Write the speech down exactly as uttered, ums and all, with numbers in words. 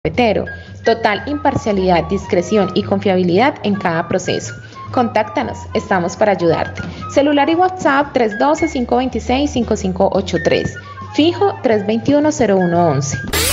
cafetero. Total imparcialidad, discreción y confiabilidad en cada proceso. Contáctanos, estamos para ayudarte. Celular y WhatsApp tres uno dos, cinco dos seis, cinco cinco ocho tres. Fijo tres dos uno, cero uno uno uno.